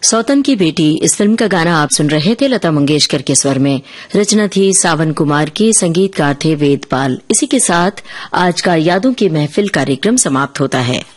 सौतन की बेटी इस फिल्म का गाना आप सुन रहे थे लता मंगेशकर के स्वर में। रचना थी सावन कुमार की, संगीतकार थे वेदपाल। इसी के साथ आज का यादों की महफिल कार्यक्रम समाप्त होता है।